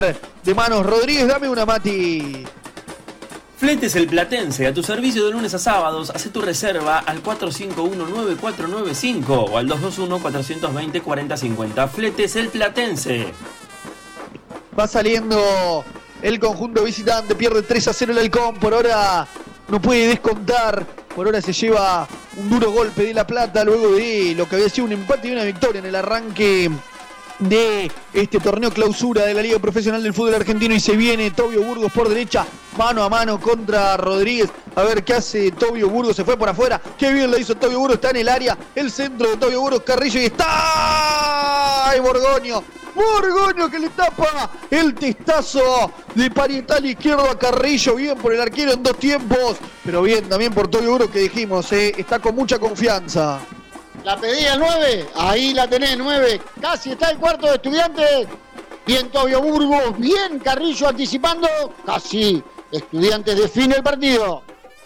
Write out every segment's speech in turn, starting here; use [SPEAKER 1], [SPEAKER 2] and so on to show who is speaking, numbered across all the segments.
[SPEAKER 1] de manos. Rodríguez, dame una, Mati.
[SPEAKER 2] Fletes El Platense, a tu servicio de lunes a sábados. Hacé tu reserva al 451-9495 o al 221-420-4050. Fletes El Platense.
[SPEAKER 1] Va saliendo el conjunto visitante, pierde 3-0 el Halcón, por ahora no puede descontar, por ahora se lleva un duro golpe de La Plata luego de lo que había sido un empate y una victoria en el arranque de este torneo clausura de la Liga Profesional del Fútbol Argentino, y se viene Tobio Burgos por derecha, mano a mano contra Rodríguez. A ver qué hace Tobio Burgos, se fue por afuera, qué bien lo hizo Tobio Burgos, está en el área, el centro de Tobio Burgos, Carrillo, y está ¡ay, Borgoño que le tapa el testazo de parietal izquierdo a Carrillo! Bien por el arquero en dos tiempos, pero bien también por Tobio Burgos, que dijimos, está con mucha confianza.
[SPEAKER 3] La pedía 9, ahí la tenés, 9. Casi está el cuarto de Estudiantes. Bien Tobio Burgos, bien Carrillo anticipando. Casi Estudiantes define el partido.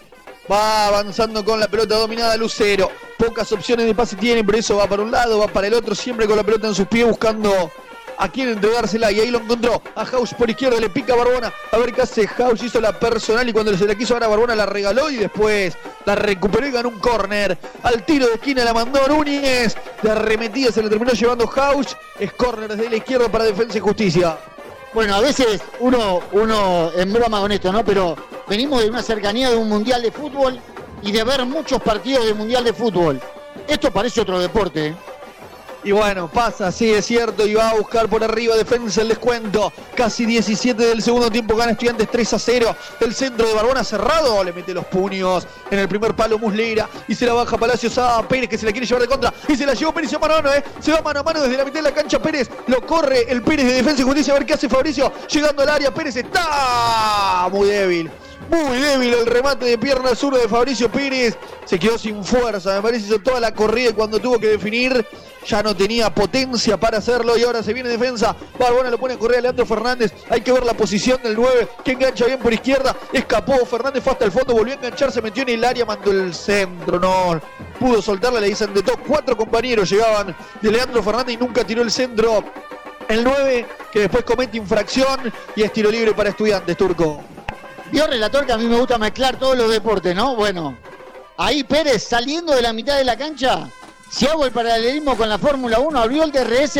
[SPEAKER 1] Va avanzando con la pelota dominada Lucero. Pocas opciones de pase tiene, pero eso va para un lado, va para el otro, siempre con la pelota en sus pies buscando a quién entregársela, y ahí lo encontró a Hausch por izquierda, le pica a Barbona, a ver qué hace Hausch, hizo la personal y cuando se la quiso ahora Barbona la regaló y después la recuperó y ganó un córner. Al tiro de esquina la mandó Núñez, de arremetida se la terminó llevando Hausch, es córner desde la izquierda para Defensa y Justicia.
[SPEAKER 3] Bueno, a veces uno en broma con esto, ¿no? Pero venimos de una cercanía de un mundial de fútbol y de ver muchos partidos de mundial de fútbol. Esto parece otro deporte, ¿eh?
[SPEAKER 1] Y bueno, pasa, sí, es cierto, y va a buscar por arriba Defensa el descuento. Casi 17 del segundo tiempo, gana Estudiantes 3-0. El centro de Barbona cerrado, le mete los puños en el primer palo Muslera y se la baja Palacios a Pérez, que se la quiere llevar de contra. Y se la llevó Pérez a mano a mano, se va mano a mano desde la mitad de la cancha Pérez. Lo corre el Pérez de Defensa y Justicia, a ver qué hace Fabricio. Llegando al área, Pérez está muy débil. Muy débil el remate de pierna zurda de Fabricio Pérez. Se quedó sin fuerza, me parece, hizo toda la corrida y cuando tuvo que definir ya no tenía potencia para hacerlo. Y ahora se viene Defensa. Barbona lo pone a correr a Leandro Fernández. Hay que ver la posición del 9, que engancha bien por izquierda. Escapó Fernández, fue hasta el fondo, volvió a enganchar, se metió en el área, mandó el centro. No pudo soltarla, le dicen de todos. 4 compañeros llegaban de Leandro Fernández y nunca tiró el centro. El 9, que después comete infracción y es tiro libre para Estudiantes, Turco.
[SPEAKER 3] Vio, relator, que a mí me gusta mezclar todos los deportes, ¿no? Bueno, ahí Pérez saliendo de la mitad de la cancha, si hago el paralelismo con la Fórmula 1, abrió el DRS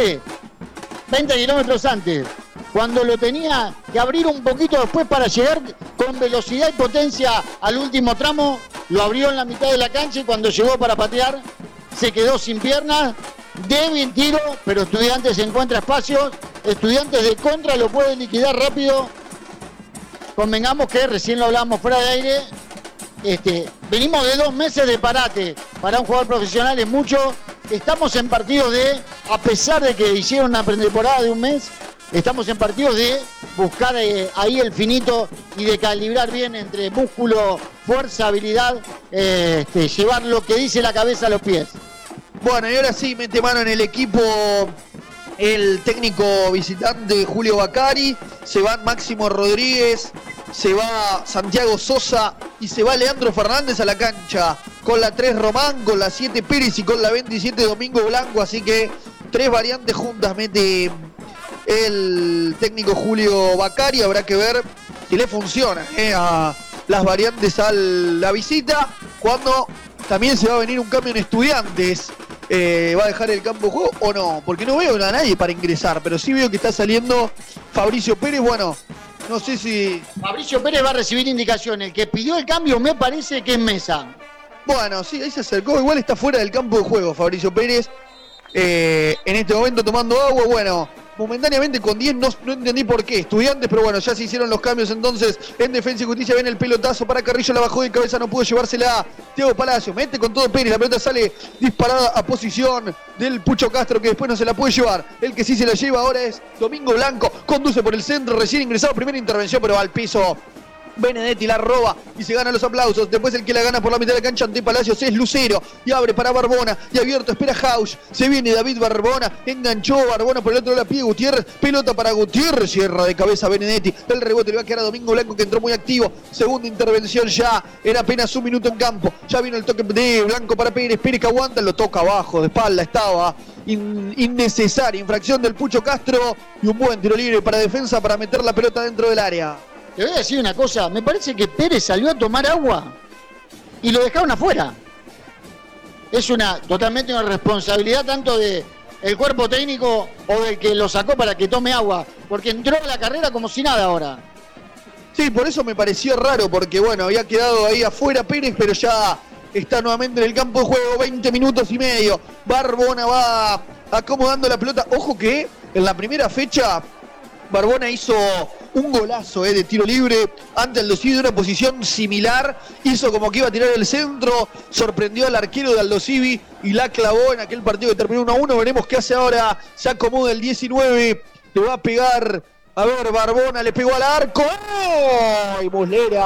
[SPEAKER 3] 20 kilómetros antes, cuando lo tenía que abrir un poquito después para llegar con velocidad y potencia al último tramo, lo abrió en la mitad de la cancha y cuando llegó para patear, se quedó sin piernas, débil tiro, pero Estudiantes encuentra espacios, Estudiantes de contra lo puede liquidar rápido. Convengamos que recién lo hablábamos fuera de aire, venimos de 2 meses de parate, para un jugador profesional es mucho, estamos en partidos de, a pesar de que hicieron una pretemporada de un mes, estamos en partidos de buscar ahí el finito y de calibrar bien entre músculo, fuerza, habilidad, llevar lo que dice la cabeza a los pies.
[SPEAKER 1] Bueno, y ahora sí, mete mano en el equipo el técnico visitante Julio Bacari, se va Máximo Rodríguez, se va Santiago Sosa y se va Leandro Fernández a la cancha, con la 3 Román, con la 7 Pérez y con la 27 Domingo Blanco, así que 3 variantes juntas mete el técnico Julio Bacari. Habrá que ver si le funciona a las variantes a la visita, cuando también se va a venir un cambio en Estudiantes. ¿Va a dejar el campo de juego o no? Porque no veo a nadie para ingresar, pero sí veo que está saliendo Fabricio Pérez. Bueno, no sé si...
[SPEAKER 3] Fabricio Pérez va a recibir indicaciones. El que pidió el cambio me parece que es Mesa.
[SPEAKER 1] Bueno, sí, ahí se acercó. Igual está fuera del campo de juego Fabricio Pérez. En este momento tomando agua. Bueno, momentáneamente con 10 no entendí por qué. Estudiantes, pero bueno, ya se hicieron los cambios entonces en Defensa y Justicia. Viene el pelotazo para Carrillo, la bajó de cabeza, no pudo llevársela Thiago Palacio. Mete con todo Pérez, la pelota sale disparada a posición del Pucho Castro, que después no se la puede llevar. El que sí se la lleva ahora es Domingo Blanco. Conduce por el centro, recién ingresado, primera intervención, pero va al piso Benedetti la roba y se gana los aplausos. Después el que la gana por la mitad de la cancha ante Palacios es Lucero. Y abre para Barbona. Y abierto espera Hausch. Se viene David Barbona. Enganchó Barbona por el otro lado la pie Gutiérrez. Pelota para Gutiérrez. Cierra de cabeza Benedetti. El rebote le va a quedar a Domingo Blanco, que entró muy activo. Segunda intervención ya. En apenas un minuto en campo. Ya vino el toque de Blanco para Pérez. Pérez que aguanta. Lo toca abajo. De espalda estaba. Innecesaria. Infracción del Pucho Castro. Y un buen tiro libre para defensa para meter la pelota dentro del área.
[SPEAKER 3] Te voy a decir una cosa, me parece que Pérez salió a tomar agua y lo dejaron afuera. Es totalmente una responsabilidad tanto de el cuerpo técnico o del que lo sacó para que tome agua, porque entró a la carrera como si nada ahora.
[SPEAKER 1] Sí, por eso me pareció raro, porque bueno, había quedado ahí afuera Pérez, pero ya está nuevamente en el campo de juego, 20 minutos y medio. Barbona va acomodando la pelota. Ojo que en la primera fecha Barbona hizo un golazo de tiro libre ante Aldo Civi de una posición similar. Hizo como que iba a tirar el centro, sorprendió al arquero de Aldo Civi y la clavó en aquel partido que terminó 1-1. Veremos qué hace ahora. Se acomoda el 19. Le va a pegar. A ver, Barbona le pegó al arco. ¡Oh! Y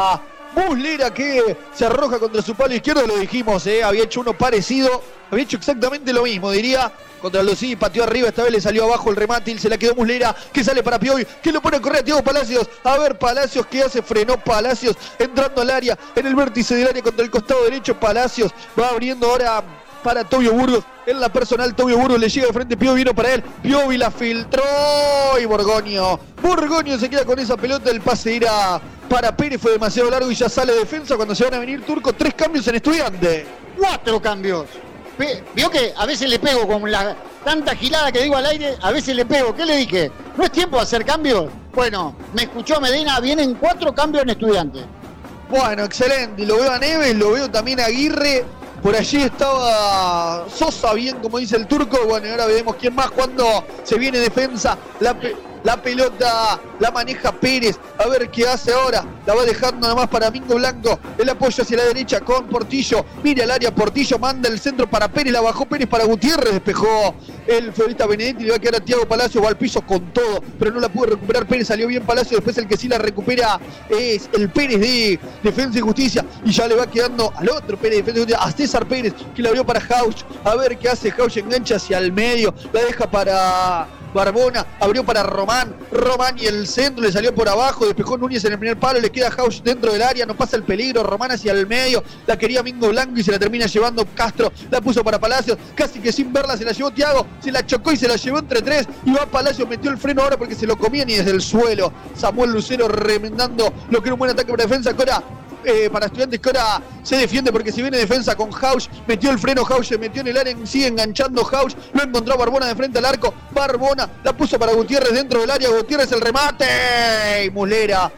[SPEAKER 1] Muslera que se arroja contra su palo izquierdo, lo dijimos, había hecho uno parecido, había hecho exactamente lo mismo, diría, contra Aldo Civi, pateó arriba, esta vez le salió abajo el remate y se la quedó Muslera, que sale para Piovi, que lo pone a correr a Thiago Palacios. A ver, Palacios, ¿qué hace? Frenó Palacios, entrando al área, en el vértice del área contra el costado derecho. Palacios va abriendo ahora para Tobio Burgos, en la personal Tobio Burgos le llega de frente, Piovi vino para él, Piovi la filtró y Borgoño se queda con esa pelota. El pase era para Pérez, fue demasiado largo y ya sale defensa cuando se van a venir Turco. 3 cambios en Estudiante.
[SPEAKER 3] 4 cambios. Vio que a veces le pego con tanta gilada que digo al aire, a veces le pego. ¿Qué le dije? ¿No es tiempo de hacer cambios? Bueno, me escuchó Medina, vienen 4 cambios en Estudiante.
[SPEAKER 1] Bueno, excelente, lo veo a Neves, lo veo también a Aguirre. Por allí estaba Sosa, bien como dice el Turco. Bueno, y ahora veremos quién más cuando se viene defensa. La pelota la maneja Pérez. A ver qué hace ahora. La va dejando nada más para Domingo Blanco. El apoyo hacia la derecha con Portillo. Mira el área, Portillo manda el centro para Pérez. La bajó Pérez para Gutiérrez. Despejó el futbolista Benedetti. Le va a quedar a Thiago Palacio. Va al piso con todo, pero no la pudo recuperar Pérez. Salió bien Palacio. Después el que sí la recupera es el Pérez de Defensa y Justicia. Y ya le va quedando al otro Pérez de Defensa y Justicia, a César Pérez, que la abrió para Hausch. A ver qué hace Hausch. Engancha hacia el medio. La deja para Barbona, abrió para Román y el centro le salió por abajo, despejó Núñez en el primer palo, le queda Hausch dentro del área, no pasa el peligro, Román hacia el medio, la quería Mingo Blanco y se la termina llevando Castro, la puso para Palacios, casi que sin verla se la llevó Thiago, se la chocó y se la llevó entre 3, y va Palacios, metió el freno ahora porque se lo comían y desde el suelo, Samuel Lucero remendando lo que era un buen ataque para defensa, que ahora para Estudiantes, que ahora se defiende porque si viene defensa con Hausch, metió el freno Hausch, se metió en el área, sigue enganchando Hausch, lo encontró Barbona de frente al arco, Barbona la puso para Gutiérrez dentro del área, Gutiérrez el remate, y Muslera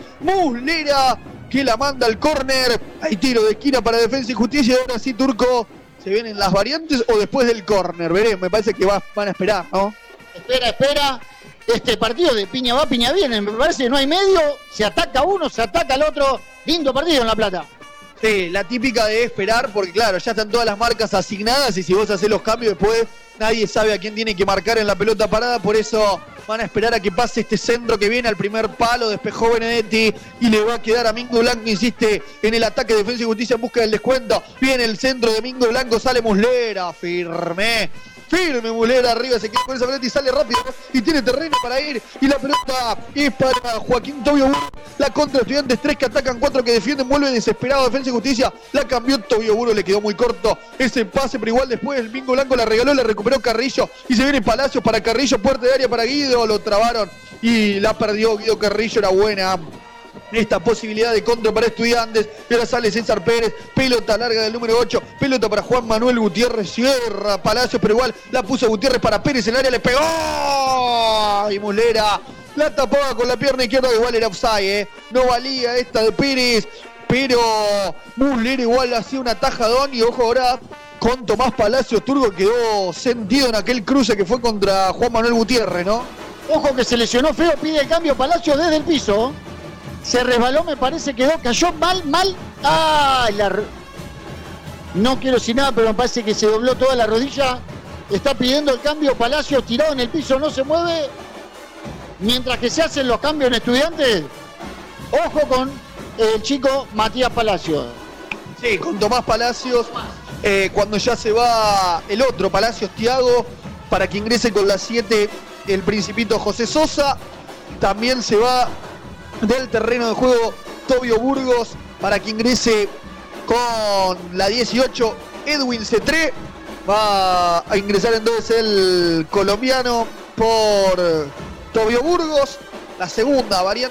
[SPEAKER 1] que la manda al córner, hay tiro de esquina para Defensa y Justicia, y ahora sí Turco, se vienen las variantes o después del córner, veremos, me parece que van a esperar, ¿no?
[SPEAKER 3] Espera, este partido de piña va, piña viene, me parece que no hay medio, se ataca uno, se ataca el otro. Lindo partido en La Plata.
[SPEAKER 1] Sí, la típica de esperar, porque claro, ya están todas las marcas asignadas y si vos haces los cambios después, nadie sabe a quién tiene que marcar en la pelota parada, por eso van a esperar a que pase este centro que viene al primer palo, despejó Benedetti y le va a quedar a Mingo Blanco, insiste en el ataque de Defensa y Justicia en busca del descuento, viene el centro de Mingo Blanco, sale Muslera, firme Muslera, arriba se queda con esa pelota y sale rápido y tiene terreno para ir y la pelota es para Joaquín Tobio Burgos, la contra Estudiantes, 3 que atacan, 4 que defienden, vuelve desesperado Defensa y Justicia, la cambió Tobio Burgos, le quedó muy corto ese pase, pero igual después el Mingo Blanco la regaló, la recuperó Carrillo y se viene Palacios para Carrillo, puerta de área para Guido, lo trabaron y la perdió Guido Carrillo, era buena esta posibilidad de contra para Estudiantes, y ahora sale César Pérez, pelota larga del número 8, pelota para Juan Manuel Gutiérrez, cierra Palacios, pero igual la puso Gutiérrez para Pérez, en el área le pegó, y Muslera la tapaba con la pierna izquierda, igual era offside, no valía esta de Pérez, pero Muslera igual hacía un atajadón, y ojo ahora con Tomás Palacios, Turco quedó sentido en aquel cruce que fue contra Juan Manuel Gutiérrez, ¿no?
[SPEAKER 3] Ojo que se lesionó feo, pide el cambio Palacios desde el piso. Se resbaló, me parece, cayó mal. ¡Ay! No quiero decir nada, pero me parece que se dobló toda la rodilla. Está pidiendo el cambio Palacios, tirado en el piso, no se mueve. Mientras que se hacen los cambios en Estudiantes, ojo con el chico Matías Palacios.
[SPEAKER 1] Sí, con Tomás Palacios, cuando ya se va el otro Palacios, Thiago, para que ingrese con la 7 el Principito José Sosa. También se va del terreno de juego Tobio Burgos para que ingrese con la 18 Edwin Cetré. Va a ingresar entonces el colombiano por Tobio Burgos. La segunda variante